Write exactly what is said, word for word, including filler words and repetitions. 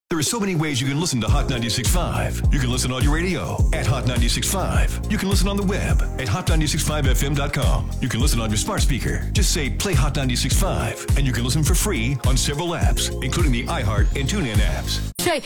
There are so many ways you can listen to Hot ninety-six point five. You can listen on your radio at Hot ninety-six point five. You can listen on the web at hot ninety-six point five f m dot com. You can listen on your smart speaker. Just say play Hot ninety-six point five, and you can listen for free on several apps, including the iHeart and TuneIn apps. Trey,